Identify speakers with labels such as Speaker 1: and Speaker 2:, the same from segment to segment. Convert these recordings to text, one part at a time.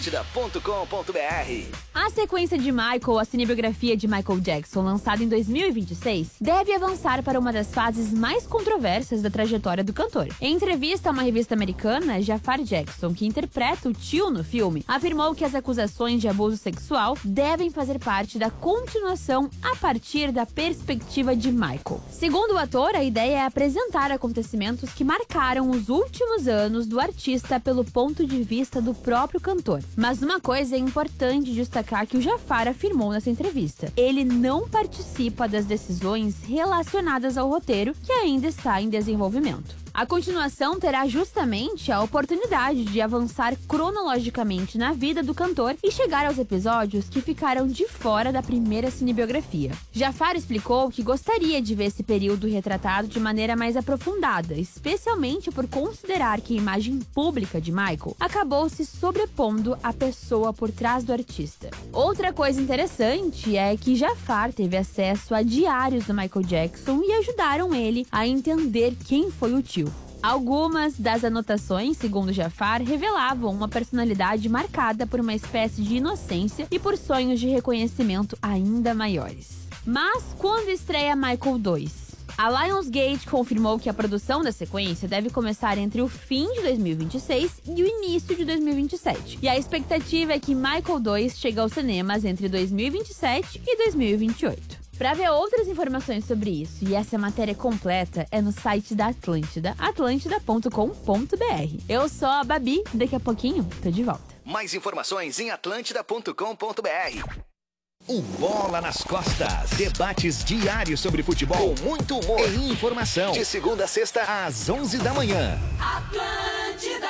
Speaker 1: Atlântida.com.br.
Speaker 2: A sequência de Michael, a cinebiografia de Michael Jackson, lançada em 2026, deve avançar para uma das fases mais controversas da trajetória do cantor. Em entrevista a uma revista americana, Jafar Jackson, que interpreta o tio no filme, afirmou que as acusações de abuso sexual devem fazer parte da continuação a partir da perspectiva de Michael. Segundo o ator, a ideia é apresentar acontecimentos que marcaram os últimos anos do artista pelo ponto de vista do próprio cantor. Mas uma coisa é importante destacar que o Jafar afirmou nessa entrevista: ele não participa das decisões relacionadas ao roteiro, que ainda está em desenvolvimento. A continuação terá justamente a oportunidade de avançar cronologicamente na vida do cantor e chegar aos episódios que ficaram de fora da primeira cinebiografia. Jafar explicou que gostaria de ver esse período retratado de maneira mais aprofundada, especialmente por considerar que a imagem pública de Michael acabou se sobrepondo à pessoa por trás do artista. Outra coisa interessante é que Jafar teve acesso a diários do Michael Jackson e ajudaram ele a entender quem foi o tio. Algumas das anotações, segundo Jafar, revelavam uma personalidade marcada por uma espécie de inocência e por sonhos de reconhecimento ainda maiores. Mas quando estreia Michael 2? A Lionsgate confirmou que a produção da sequência deve começar entre o fim de 2026 e o início de 2027. E a expectativa é que Michael 2 chegue aos cinemas entre 2027 e 2028. Para ver outras informações sobre isso e essa matéria completa é no site da Atlântida, atlântida.com.br. Eu sou a Babi, daqui a pouquinho tô de volta.
Speaker 1: Mais informações em atlântida.com.br. O Bola nas Costas. Debates diários sobre futebol com muito humor e informação. De segunda a sexta às 11 da manhã. Atlântida.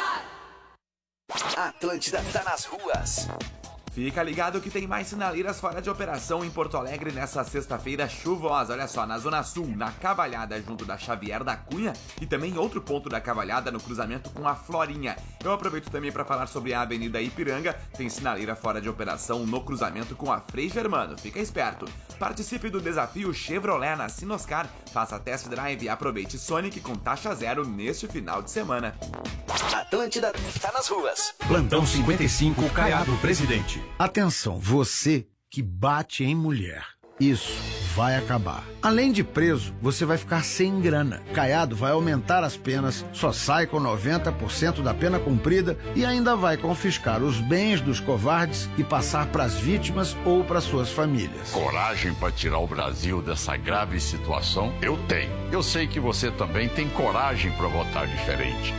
Speaker 1: Atlântida tá nas ruas.
Speaker 3: Fica ligado que tem mais sinaleiras fora de operação em Porto Alegre nessa sexta-feira chuvosa. Olha só, na Zona Sul, na Cavalhada, junto da Xavier da Cunha, e também outro ponto da Cavalhada no cruzamento com a Florinha. Eu aproveito também para falar sobre a Avenida Ipiranga. Tem sinaleira fora de operação no cruzamento com a Frei Germano. Fica esperto. Participe do desafio Chevrolet na Sinoscar. Faça test drive e aproveite Sonic com taxa zero neste final de semana.
Speaker 1: Atlântida está nas ruas.
Speaker 4: Plantão 55, Caiado Presidente. Atenção, você que bate em mulher. Isso vai acabar. Além de preso, você vai ficar sem grana. Caiado vai aumentar as penas, só sai com 90% da pena cumprida e ainda vai confiscar os bens dos covardes e passar para as vítimas ou para suas famílias.
Speaker 5: Coragem para tirar o Brasil dessa grave situação? Eu tenho. Eu sei que você também tem coragem para votar diferente.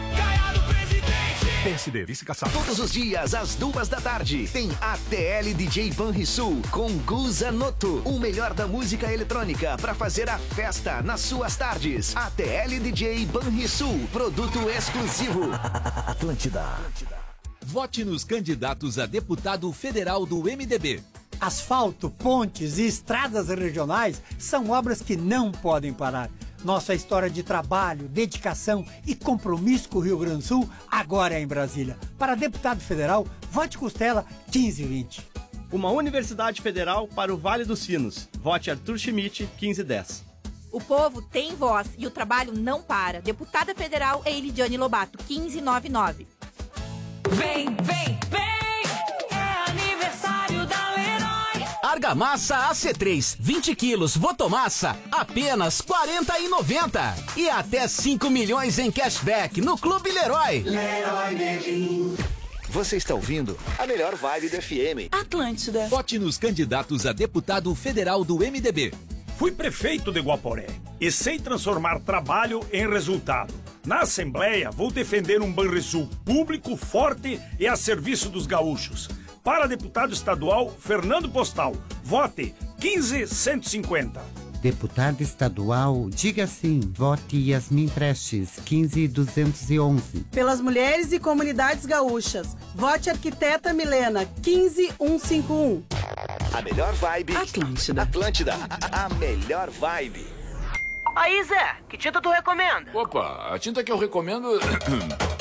Speaker 4: PSD, vice-caçado.
Speaker 1: Todos os dias, às 2 da tarde, tem ATL DJ Banrisul com Guza Noto. O melhor da música eletrônica para fazer a festa nas suas tardes. ATL DJ Banrisul, produto exclusivo. Atlântida.
Speaker 6: Vote nos candidatos a deputado federal do MDB.
Speaker 7: Asfalto, pontes e estradas regionais são obras que não podem parar. Nossa história de trabalho, dedicação e compromisso com o Rio Grande do Sul agora é em Brasília. Para deputado federal, vote Costela 1520.
Speaker 8: Uma universidade federal para o Vale dos Sinos. Vote Arthur Schmidt 1510.
Speaker 9: O povo tem voz e o trabalho não para. Deputada federal é Elidiane Lobato 1599.
Speaker 10: Vem, vem, vem! É aniversário da Leroy!
Speaker 11: Argamassa AC3, 20 quilos, Votomassa, apenas R$ 40,90. E até 5 milhões em cashback no Clube Leroy.
Speaker 1: Leroy Merlin. Você está ouvindo a melhor vibe do FM.
Speaker 6: Atlântida. Vote nos candidatos a deputado federal do MDB.
Speaker 12: Fui prefeito de Guaporé e sei transformar trabalho em resultado. Na Assembleia, vou defender um Banrisul público, forte e a serviço dos gaúchos. Para deputado estadual, Fernando Postal. Vote 15150.
Speaker 13: Deputado estadual, diga sim. Vote Yasmin Prestes, 15211.
Speaker 14: Pelas mulheres e comunidades gaúchas. Vote Arquiteta Milena, 15151.
Speaker 1: A melhor vibe.
Speaker 6: Atlântida.
Speaker 1: Atlântida. A melhor vibe.
Speaker 15: Aí, Zé, que tinta tu recomenda?
Speaker 5: Opa, a tinta que eu recomendo